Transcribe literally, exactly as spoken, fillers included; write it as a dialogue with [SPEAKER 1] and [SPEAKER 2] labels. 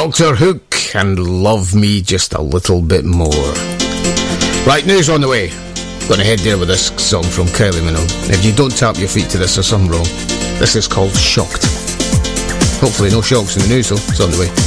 [SPEAKER 1] Doctor Hook and Love Me Just a Little Bit More. Right, news on the way. Gonna head there with this song from Kylie Minogue. If you don't tap your feet to this, there's something wrong. This is called Shocked. Hopefully no shocks in the news though, it's on the way.